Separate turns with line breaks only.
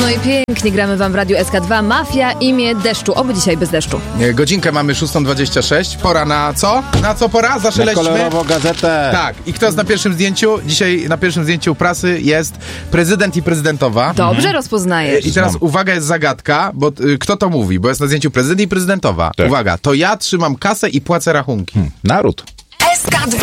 No i pięknie gramy wam w Radiu SK2. Mafia, imię deszczu. Oby dzisiaj bez deszczu.
Godzinkę mamy 6:26. Pora na co? Na co pora? Zaszeleśmy.
Na kolorową gazetę.
Tak. I kto jest na pierwszym zdjęciu? Dzisiaj na pierwszym zdjęciu prasy jest prezydent i prezydentowa.
Dobrze rozpoznajesz.
I teraz uwaga, jest zagadka, bo kto to mówi? Bo jest na zdjęciu prezydent i prezydentowa.
Tak.
Uwaga, to ja trzymam kasę i płacę rachunki.
Naród.
SK2